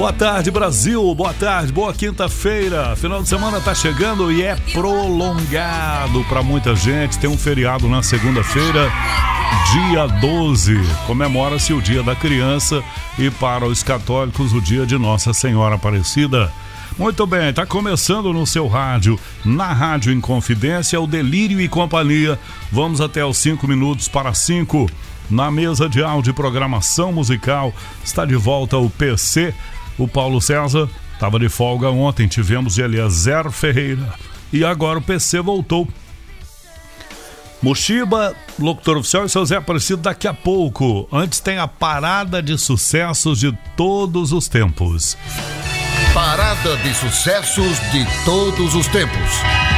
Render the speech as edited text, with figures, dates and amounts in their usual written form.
Boa tarde, Brasil, boa tarde, boa quinta-feira. Final de semana tá chegando e é prolongado para muita gente. Tem um feriado na segunda-feira, dia 12. Comemora-se o Dia da Criança e para os católicos o dia de Nossa Senhora Aparecida. Muito bem, tá começando no seu rádio, na Rádio Inconfidência, o Delírio e Companhia. Vamos até os 5 minutos para 5. Na mesa de áudio e programação musical está de volta o PC. O Paulo César estava de folga ontem, tivemos Eliezer Ferreira e agora o PC voltou. Mochiba, locutor oficial, e seu Zé Aparecido daqui a pouco. Antes tem a parada de sucessos de todos os tempos. Parada de sucessos de todos os tempos.